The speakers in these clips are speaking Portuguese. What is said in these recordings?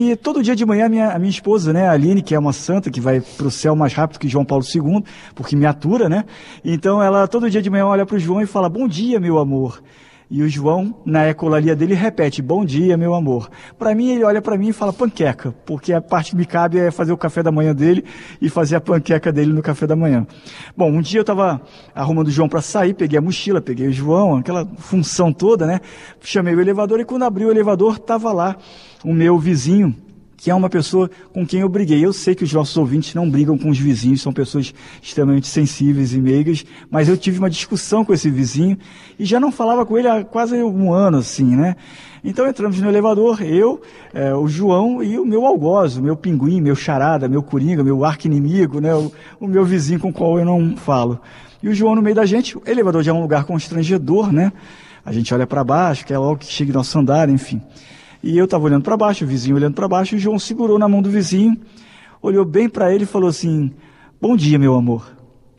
E todo dia de manhã a minha esposa, né, a Aline, que é uma santa, que vai para o céu mais rápido que João Paulo II, porque me atura, né? Então ela todo dia de manhã olha para o João e fala, bom dia, meu amor. E o João, na ecolalia dele, repete, bom dia, meu amor. Para mim, ele olha para mim e fala panqueca, porque a parte que me cabe é fazer o café da manhã dele e fazer a panqueca dele no café da manhã. Bom, um dia eu estava arrumando o João para sair, peguei a mochila, peguei o João, aquela função toda, né? Chamei o elevador e quando abri o elevador, estava lá o meu vizinho, que é uma pessoa com quem eu briguei. Eu sei que os nossos ouvintes não brigam com os vizinhos, são pessoas extremamente sensíveis e meigas, mas eu tive uma discussão com esse vizinho e já não falava com ele há quase um ano, assim, né? Então entramos no elevador, o João e o meu algoz, o meu pinguim, meu charada, meu coringa, meu arqui-inimigo, né? O meu vizinho com o qual eu não falo. E o João no meio da gente, o elevador já é um lugar constrangedor, né? A gente olha para baixo, quer logo que chegue nosso andar, enfim. E eu estava olhando para baixo, o vizinho olhando para baixo, e o João segurou na mão do vizinho, olhou bem para ele e falou assim, bom dia, meu amor.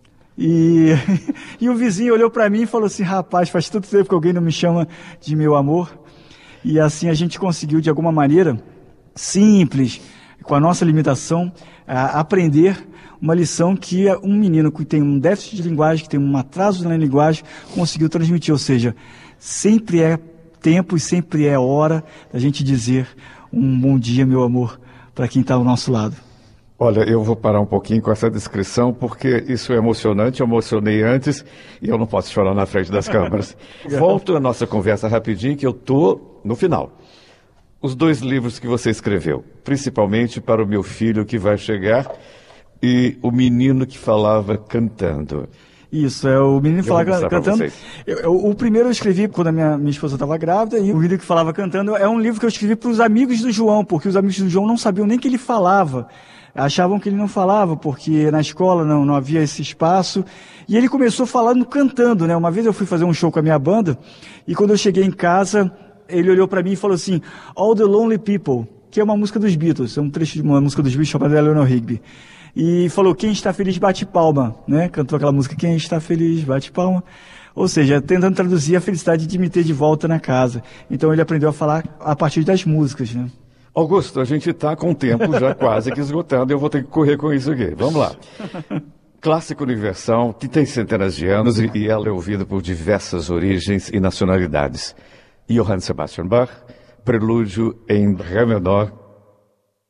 E o vizinho olhou para mim e falou assim, rapaz, faz tanto tempo que alguém não me chama de meu amor. E assim a gente conseguiu, de alguma maneira, simples, com a nossa limitação, aprender uma lição que um menino que tem um déficit de linguagem, que tem um atraso na linguagem, conseguiu transmitir. Ou seja, sempre é tempo e sempre é hora da gente dizer um bom dia, meu amor, para quem está ao nosso lado. Olha, eu vou parar um pouquinho com essa descrição, porque isso é emocionante, eu emocionei antes e eu não posso chorar na frente das câmeras. Volto à nossa conversa rapidinho, que eu estou no final. Os 2 livros que você escreveu, principalmente para o meu filho que vai chegar e o menino que falava cantando. Isso, o menino que falava cantando. O primeiro eu escrevi quando a minha esposa estava grávida, e o menino que falava cantando é um livro que eu escrevi para os amigos do João, porque os amigos do João não sabiam nem que ele falava. Achavam que ele não falava, porque na escola não havia esse espaço. E ele começou falando, cantando, né? Uma vez eu fui fazer um show com a minha banda, e quando eu cheguei em casa, ele olhou para mim e falou assim, All the Lonely People, que é uma música dos Beatles, é um trecho de uma música dos Beatles chamada Eleanor Rigby. E falou, quem está feliz bate palma, né? Cantou aquela música, quem está feliz bate palma. Ou seja, tentando traduzir a felicidade de me ter de volta na casa. Então ele aprendeu a falar a partir das músicas, né? Augusto, a gente está com o tempo já quase que esgotando, eu vou ter que correr com isso aqui. Vamos lá. Clássico universal, que tem centenas de anos e ela é ouvida por diversas origens e nacionalidades. Johann Sebastian Bach, Prelúdio em Ré menor,